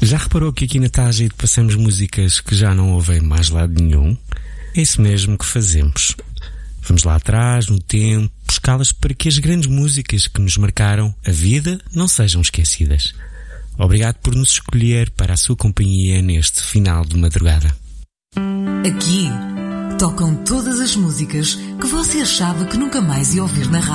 Já reparou que aqui na Tágide passamos músicas que já não ouvem mais lado nenhum? É isso mesmo que fazemos. Vamos lá atrás, no tempo, buscá-las para que as grandes músicas que nos marcaram a vida não sejam esquecidas. Obrigado por nos escolher para a sua companhia neste final de madrugada. Aqui tocam todas as músicas que você achava que nunca mais ia ouvir na rádio.